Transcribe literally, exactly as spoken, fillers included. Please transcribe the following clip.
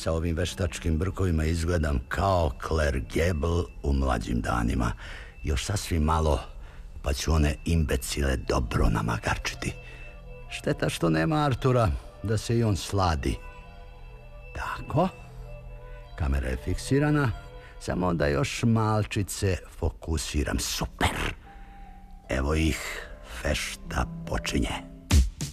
sa ovim veštačkim brkovima izgledam kao Claire Gable u mlađim danima. Još sasvim malo, pa ću one imbecile dobro namagarčiti. Šteta što nema Artura, da se i on sladi. Tako. Kamera je fiksirana. Samo da još malčice fokusiram. Super. Evo ih, fešta počinje.